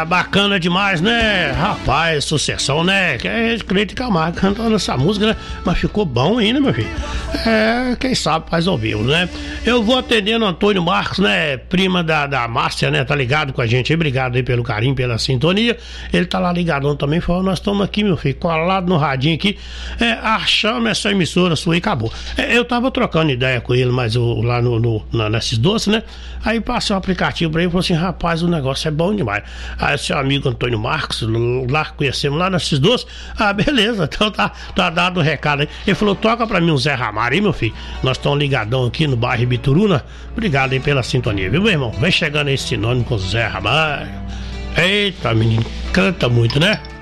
bacana demais, né? Rapaz, sucessão, né? Que é Cleito Camargo cantando essa música, né? Mas ficou bom ainda, meu filho. Quem sabe faz ao vivo, né? Eu vou atendendo o Antônio Marcos, né? Prima da Márcia, né? Tá ligado com a gente aí. Obrigado aí pelo carinho, pela sintonia. Ele tá lá ligadão também. Falou, nós estamos aqui, meu filho, colado no radinho aqui. Achamos essa emissora sua e acabou. Eu tava trocando ideia com ele, mas lá nesses doces, né? Aí passei o aplicativo pra ele e falou assim, rapaz, o negócio é bom demais. Aí seu amigo Antônio Marcos, lá conhecemos lá nesses doces. Beleza, então tá dado o recado aí. Ele falou, toca pra mim um Zé Ramalho aí, meu filho. Nós estamos ligadão aqui no bairro Bituruna. Obrigado aí pela sintonia, viu, meu irmão? Vem chegando esse sinônimo com o Zé Ramalho. Eita, menino, canta muito, né?